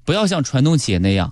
不要像传统企业那样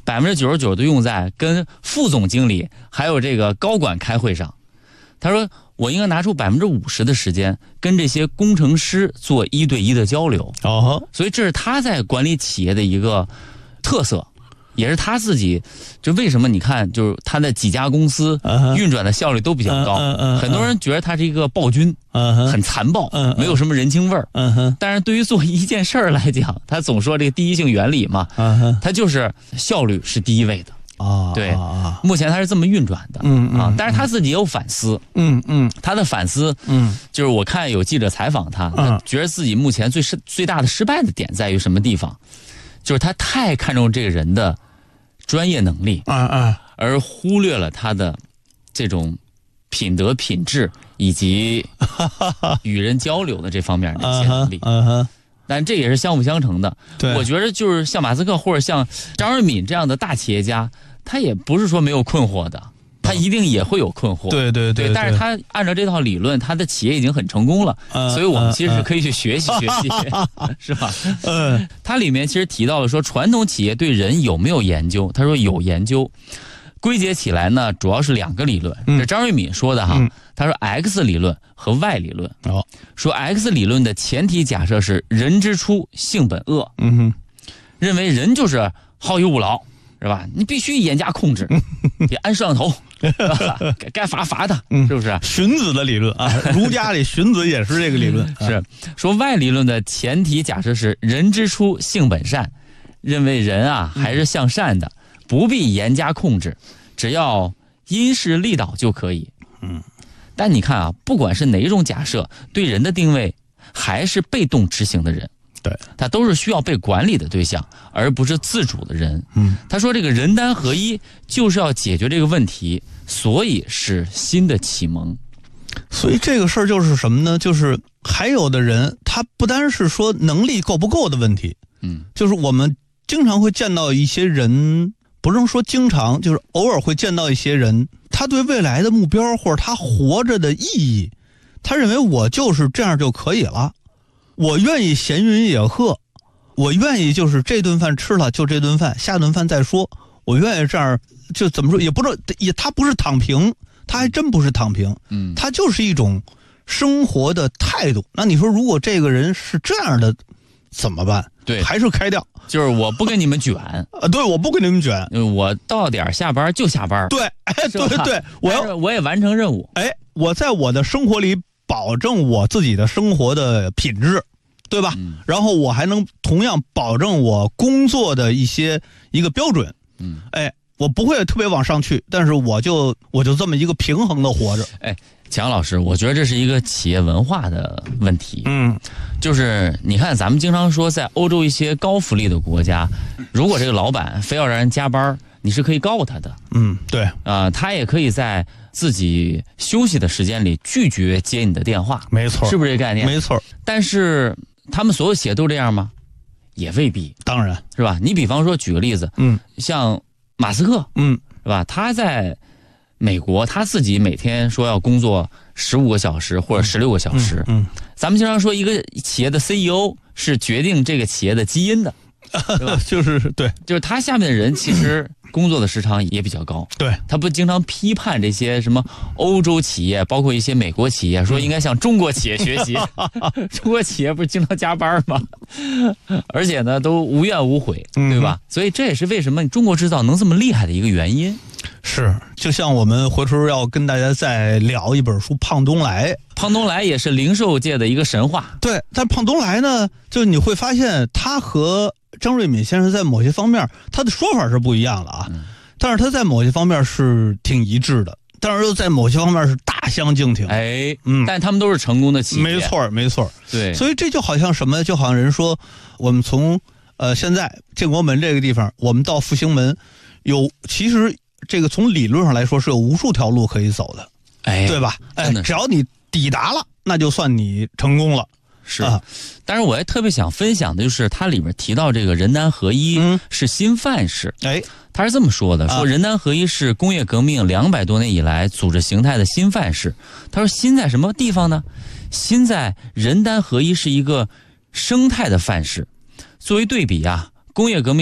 ，99%都用在跟副总经理还有这个高管开会上。他说我应该拿出50%的时间跟这些工程师做1对1的交流。所以这是他在管理企业的一个特色，也是他自己就为什么你看就是他的几家公司运转的效率都比较高。很多人觉得他是一个暴君，很残暴，没有什么人情味儿。但是对于做一件事儿来讲，他总说这个第一性原理嘛，他就是效率是第一位的。对，目前他是这么运转的。但是他自己也有反思。他的反思，就是我看有记者采访他，他觉得自己目前最大的失败的点在于什么地方？就是他太看重这个人的专业能力，而忽略了他的这种品德品质以及与人交流的这方面的一些能力。但这也是相辅相成的。我觉得就是像马斯克或者像张瑞敏这样的大企业家，他也不是说没有困惑的，他一定也会有困惑。对，但是他按照这套理论，他的企业已经很成功了，所以我们其实是可以去学习学习，是吧？他里面其实提到了说，传统企业对人有没有研究？他说有研究，归结起来呢，主要是2个理论。这张瑞敏说的哈，他说 X 理论和 Y 理论。说 X 理论的前提假设是人之初性本恶，认为人就是好逸恶劳，是吧？你必须严加控制，得安摄像头，该罚他，是不是？ 荀子的理论啊，儒家里荀子也是这个理论。 是说 Y 理论的前提假设是人之初性本善，认为人啊还是向善的，不必严加控制，只要因势利导就可以。但你看啊，不管是哪种假设，对人的定位还是被动执行的人。 对， 他都是需要被管理的对象，而不是自主的人。他说这个人单合一就是要解决这个问题，所以是新的启蒙。 所以这个事儿就是什么呢？就是还有的人他不单是说能力够不够的问题，就是我们经常会见到一些人，不是说经常，就是偶尔会见到一些人，他对未来的目标或者他活着的意义，他认为我就是这样就可以了，我愿意闲云野鹤，我愿意就是这顿饭吃了就这顿饭，下顿饭再说，我愿意这样，就怎么说也不知道，他不是躺平，他还真不是躺平，他就是一种生活的态度。那你说如果这个人是这样的怎么办？ 对， 还是开掉， 就是我不跟你们卷对，我不跟你们卷， 我到点下班就下班。 对，对， 我也完成任务。 我在我的生活里保证我自己的生活的品质，对吧？然后我还能同样保证我工作的一个标准。我不会特别往上去，但是我就这么一个平衡的活着。 强老师，我觉得这是一个企业文化的问题。就是你看咱们经常说在欧洲一些高福利的国家，如果这个老板非要让人加班，你是可以告他的。 对他也可以在自己休息的时间里拒绝接你的电话。 没错， 是不是这个概念？ 没错。 但是他们所有企业都这样吗？也未必。 当然是吧？你比方说举个例子，像马斯克，是吧？他在美国，他自己每天说要工作15个小时或者16个小时。咱们经常说一个企业的 CEO 是决定这个企业的基因的，对吧？就是他下面的人其实工作的时长也比较高。 对， 他不经常批判这些什么欧洲企业，包括一些美国企业，说应该向中国企业学习。中国企业不是经常加班吗？而且呢，都无怨无悔，对吧？所以这也是为什么中国制造能这么厉害的一个原因。 是，就像我们回头要跟大家再聊一本书《胖东来》。 胖东来也是零售界的一个神话。 对，但胖东来呢，就你会发现他和张瑞敏先生在某些方面他的说法是不一样的啊，但是他在某些方面是挺一致的，但是又在某些方面是大相径庭。 但他们都是成功的企业。 没错。 对， 所以这就好像什么，就好像人说我们从现在建国门这个地方，我们到复兴门，其实这个从理论上来说是有无数条路可以走的，对吧？只要你抵达了，那就算你成功了。 是，但是我也特别想分享的就是它里面提到这个人单合一是新范式。他是这么说的，说人单合一是工业革命200多年以来组织形态的新范式。他说新在什么地方呢？新在人单合一是一个生态的范式。作为对比啊，工业革命